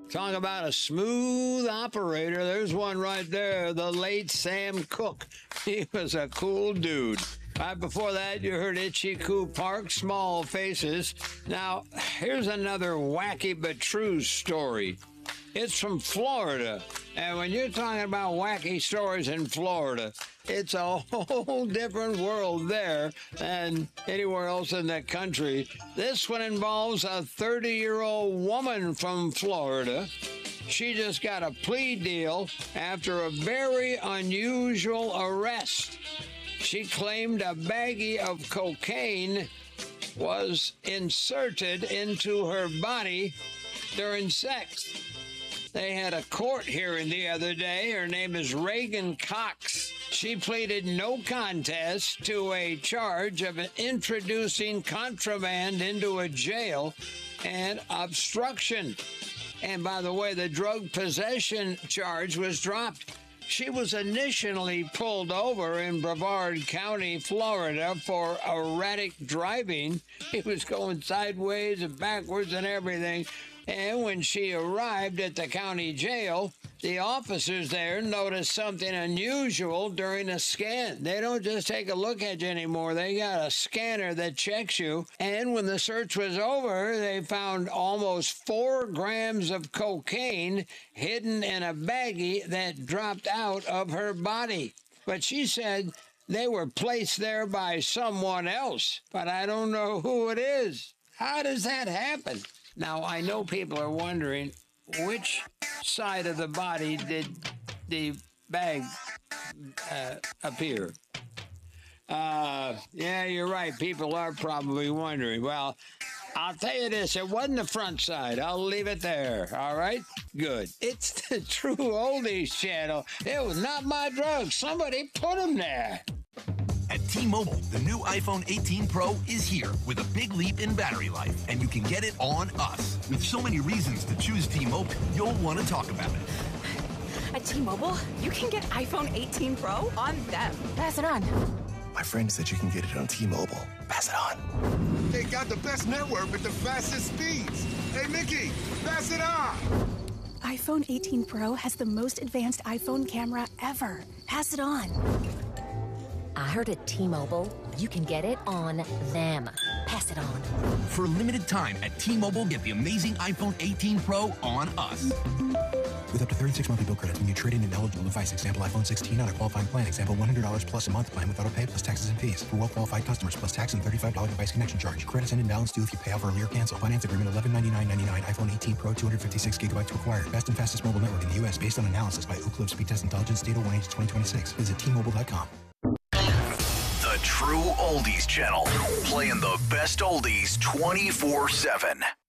Talk about a smooth operator. There's one right there, the late Sam Cooke. He was a cool dude. Right before that, you heard Itchy Coo Park, Small Faces. Now, here's another wacky but true story. It's from Florida. And when you're talking about wacky stories in Florida, it's a whole different world there than anywhere else in the country. This one involves a 30-year-old woman from Florida. She just got a plea deal after a very unusual arrest. She claimed a baggie of cocaine was inserted into her body during sex. They had a court hearing the other day. Her name is Reagan Cox. She pleaded no contest to a charge of introducing contraband into a jail and obstruction. And by the way, the drug possession charge was dropped. She was initially pulled over in Brevard County, Florida, for erratic driving. He was going sideways and backwards and everything. And when she arrived at the county jail, the officers there noticed something unusual during a scan. They don't just take a look at you anymore. They got a scanner that checks you. And when the search was over, they found almost 4 grams of cocaine hidden in a baggie that dropped out of her body. But she said they were placed there by someone else, but I don't know who it is. How does that happen? Now, I know people are wondering, which side of the body did the bag appear? Yeah, you're right. People are probably wondering. Well, I'll tell you this. It wasn't the front side. I'll leave it there. All right? Good. It's the True Oldies channel. It was not my drugs. Somebody put them there. At T-Mobile, the new iPhone 18 Pro is here with a big leap in battery life, and you can get it on us. With so many reasons to choose T-Mobile, you'll want to talk about it. At T-Mobile, you can get iPhone 18 Pro on them. Pass it on. My friend said you can get it on T-Mobile. Pass it on. They got the best network with the fastest speeds. Hey, Mickey, pass it on. iPhone 18 Pro has the most advanced iPhone camera ever. Pass it on. I heard at T-Mobile, you can get it on them. Pass it on. For a limited time at T-Mobile, get the amazing iPhone 18 Pro on us. With up to 36 monthly bill credits when you trade in an eligible device. Example, iPhone 16 on a qualifying plan. Example, $100 plus a month plan with auto pay plus taxes and fees. For well-qualified customers, plus tax and $35 device connection charge. Credits end and balance due if you pay off early or cancel. Finance agreement $1199.99. iPhone 18 Pro, 256 gigabytes required. Best and fastest mobile network in the U.S. based on analysis by Ookla Speed Test Intelligence. Data 1H 2026. Visit T-Mobile.com. The True Oldies channel, playing the best oldies 24/7.